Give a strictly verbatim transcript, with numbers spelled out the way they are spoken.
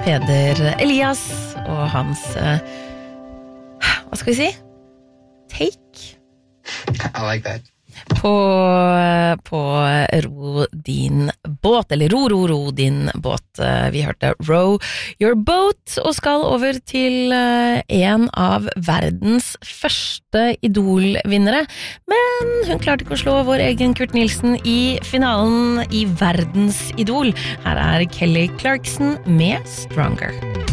Peder Elias og hans uh, hva skal vi si? Take? I like that. På, på Ro din båt, eller Ro, ro, ro din båt. Vi hørte Row Your Boat, og skal over til en av verdens første idolvinnere. Men hun klarte ikke å slå vår egen Kurt Nilsen i finalen i verdens idol. Her er Kelly Clarkson med Stronger.